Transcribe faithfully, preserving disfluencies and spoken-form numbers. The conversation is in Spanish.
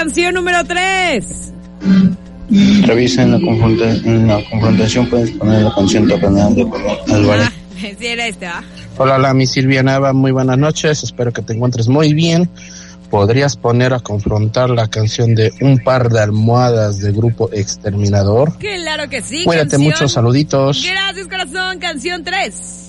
canción número tres. Revisa en la, confronta en la confrontación, puedes poner la canción Tapanal de Álvarez. Ah, sí era este, ¿ah? Hola, hola, mi Silvia Nava, muy buenas noches, espero que te encuentres muy bien. ¿Podrías poner a confrontar la canción de Un par de almohadas de Grupo Exterminador? Claro que sí. Cuídate canción. mucho, saluditos. Gracias, corazón. Canción tres.